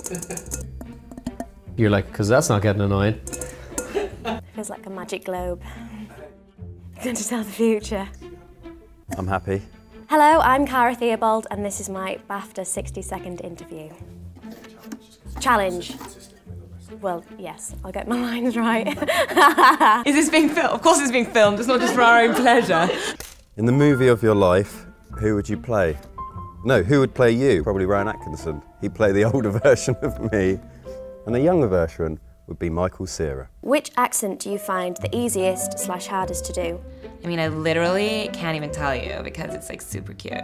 You're like, because that's not getting annoying. It feels like a magic globe. Going to tell the future. I'm happy. Hello, I'm Cara Theobald, and this is my BAFTA 60-second interview. Challenge. Well, yes, I'll get my lines right. Is this being filmed? Of course it's being filmed, it's not just for our own pleasure. In the movie of your life, who would you play? No, who would play you? Probably Rowan Atkinson. He'd play the older version of me, and the younger version would be Michael Cera. Which accent do you find the easiest/hardest to do? I mean, I literally can't even tell you because it's like super cute.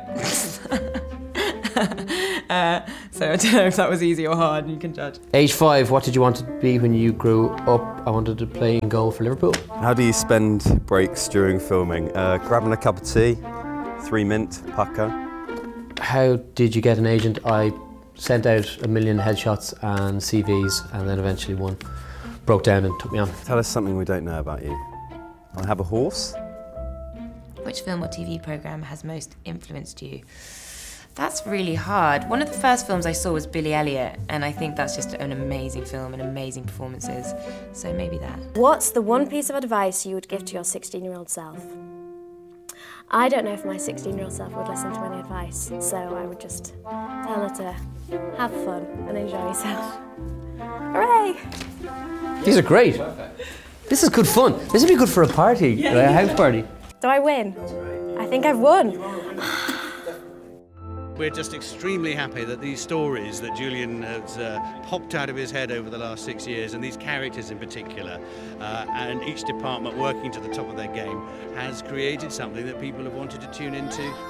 So I don't know if that was easy or hard, you can judge. Age 5, what did you want to be when you grew up? I wanted to play in goal for Liverpool. How do you spend breaks during filming? Grabbing a cup of tea, 3 mint, pucker. How did you get an agent? I sent out 1 million headshots and CVs, and then eventually one broke down and took me on. Tell us something we don't know about you. I have a horse. Which film or TV programme has most influenced you? That's really hard. One of the first films I saw was Billy Elliot, and I think that's just an amazing film and amazing performances, so maybe that. What's the one piece of advice you would give to your 16-year-old self? I don't know if my 16-year-old self would listen to any advice, so I would just tell her to have fun and enjoy yourself. Hooray! These are great. This is good fun. This would be good for a party, a house party. Do I win? I think I've won. We're just extremely happy that these stories that Julian has popped out of his head over the last 6 years, and these characters in particular, and each department working to the top of their game, has created something that people have wanted to tune into.